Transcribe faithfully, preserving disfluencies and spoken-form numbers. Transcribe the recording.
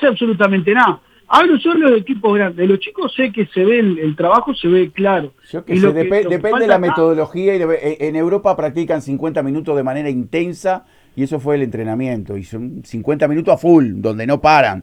hace absolutamente nada. Hablo solo de equipos grandes. De los chicos sé que se ve, el, el trabajo se ve claro. Yo que Y sé, lo que, dep lo que depende de falta la acá, metodología. Y de, en Europa practican cincuenta minutos de manera intensa y eso fue el entrenamiento. Y son cincuenta minutos a full, donde no paran.